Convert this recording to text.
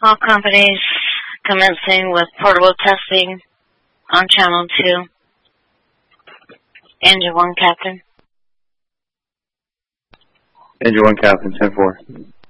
All companies commencing with portable testing on Channel 2. Engine 1, Captain. Engine 1, Captain, 10-4.